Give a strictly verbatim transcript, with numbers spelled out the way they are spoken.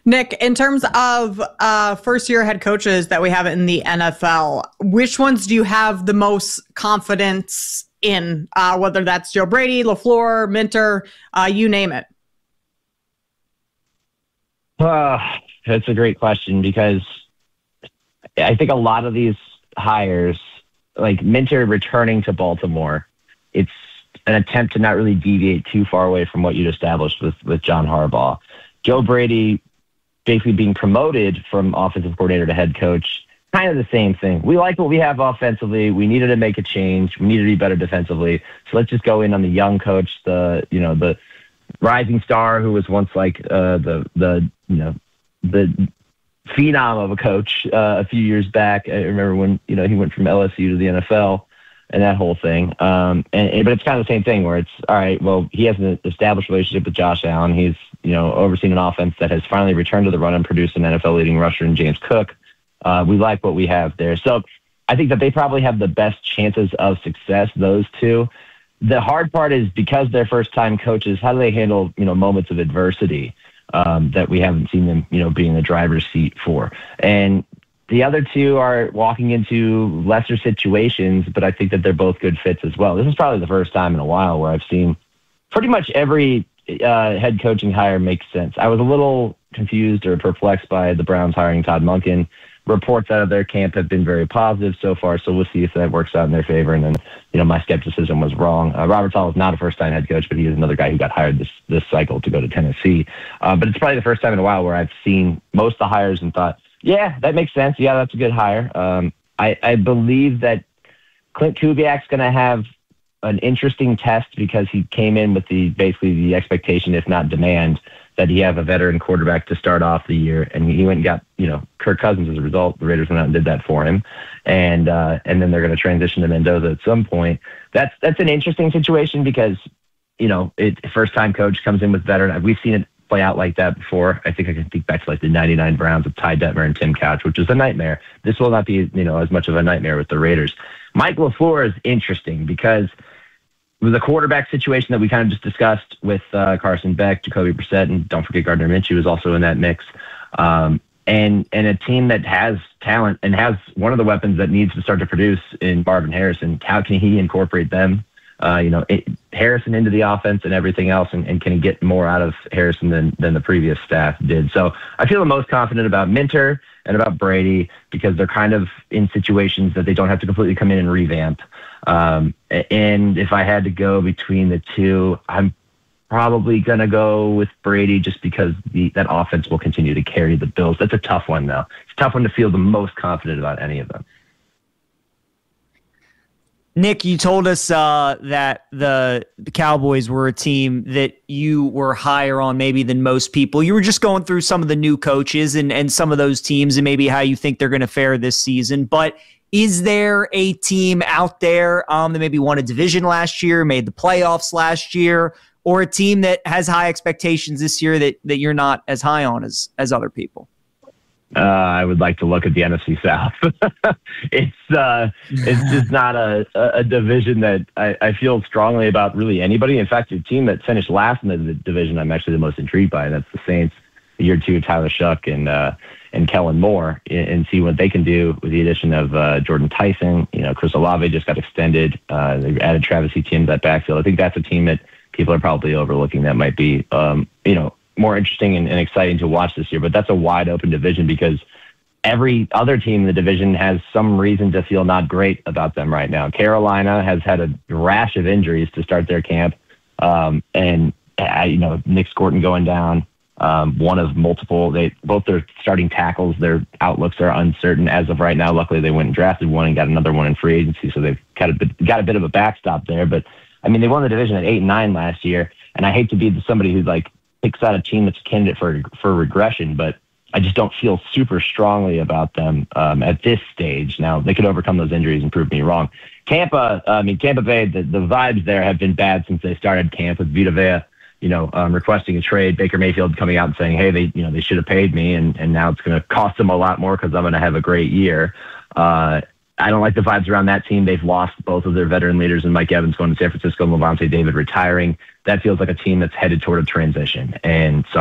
Nick, in terms of uh, first-year head coaches that we have in the N F L, which ones do you have the most confidence in? Uh, whether that's Joe Brady, LaFleur, Minter, uh, you name it. Uh, that's a great question because I think a lot of these hires, like Minter returning to Baltimore, it's an attempt to not really deviate too far away from what you'd established with, with John Harbaugh. Joe Brady basically being promoted from offensive coordinator to head coach, kind of the same thing. We like what we have offensively. We needed to make a change. We needed to be better defensively. So let's just go in on the young coach, the, you know, the rising star who was once like uh, the, the, you know, the phenom of a coach uh, a few years back. I remember when, you know, he went from L S U to the N F L and that whole thing. Um, and, and but it's kind of the same thing where it's, all right, well, he has an established relationship with Josh Allen. He's, you know, overseen an offense that has finally returned to the run and produced an N F L leading rusher in James Cook. Uh, we like what we have there. So I think that they probably have the best chances of success, those two. The hard part is because they're first-time coaches, how do they handle, you know, moments of adversity um, that we haven't seen them, you know, be in the driver's seat for? And the other two are walking into lesser situations, but I think that they're both good fits as well. This is probably the first time in a while where I've seen pretty much every uh, head coaching hire make sense. I was a little confused or perplexed by the Browns hiring Todd Monken. Reports out of their camp have been very positive so far, so we'll see if that works out in their favor. And then, you know, my skepticism was wrong. Uh, Robert Saleh is not a first-time head coach, but he is another guy who got hired this this cycle to go to Tennessee. Uh, but it's probably the first time in a while where I've seen most of the hires and thought, yeah, that makes sense. Yeah, that's a good hire. Um, I, I believe that Clint Kubiak's going to have an interesting test because he came in with the basically the expectation, if not demand, that he have a veteran quarterback to start off the year, and he went and got, you know, Kirk Cousins as a result. The Raiders went out and did that for him, and uh, and then they're going to transition to Mendoza at some point. That's that's an interesting situation because, you know, it first time coach comes in with veteran. We've seen it play out like that before. I think I can think back to like the ninety-nine Browns with Ty Detmer and Tim Couch, which was a nightmare. This will not be, you know, as much of a nightmare with the Raiders. Mike LaFleur is interesting because the quarterback situation that we kind of just discussed with uh, Carson Beck, Jacoby Brissett, and don't forget Gardner Minshew is also in that mix. Um, and and a team that has talent and has one of the weapons that needs to start to produce in Marvin Harrison. How can he incorporate them, uh, you know, it, Harrison into the offense and everything else, and, and can he get more out of Harrison than than the previous staff did? So I feel the most confident about Minter and about Brady because they're kind of in situations that they don't have to completely come in and revamp. Um, and if I had to go between the two, I'm probably going to go with Brady just because the, that offense will continue to carry the Bills. That's a tough one, though. It's a tough one to feel the most confident about any of them. Nick, you told us uh, that the, the Cowboys were a team that you were higher on maybe than most people. You were just going through some of the new coaches and, and some of those teams and maybe how you think they're going to fare this season. But is there a team out there um, that maybe won a division last year, made the playoffs last year, or a team that has high expectations this year that, that you're not as high on as, as other people? Uh, I would like to look at the N F C South. it's uh, it's just not a, a division that I, I feel strongly about really anybody. In fact, the team that finished last in the division I'm actually the most intrigued by, and that's the Saints. Year two, Tyler Shuck and uh, and Kellen Moore, and, and see what they can do with the addition of uh, Jordan Tyson. You know, Chris Olave just got extended. Uh, they added Travis Etienne to that backfield. I think that's a team that people are probably overlooking that might be, um, you know, more interesting and, and exciting to watch this year. But that's a wide open division because every other team in the division has some reason to feel not great about them right now. Carolina has had a rash of injuries to start their camp, um, and uh, you know, Nick Scorton going down. Um, one of multiple, they both their starting tackles, their outlooks are uncertain as of right now. Luckily, they went and drafted one and got another one in free agency, so they've got a bit, got a bit of a backstop there. But I mean, they won the division at eight and nine last year, and I hate to be somebody who like picks out a team that's a candidate for for regression, but I just don't feel super strongly about them um, at this stage. Now they could overcome those injuries and prove me wrong. Tampa, I mean Tampa Bay, the, the vibes there have been bad since they started camp with Vita Vea. You know, um, requesting a trade, Baker Mayfield coming out and saying, hey, they, you know, they should have paid me, and, and now it's going to cost them a lot more because I'm going to have a great year. Uh, I don't like the vibes around that team. They've lost both of their veteran leaders, and Mike Evans going to San Francisco, and Levante David retiring. That feels like a team that's headed toward a transition. And so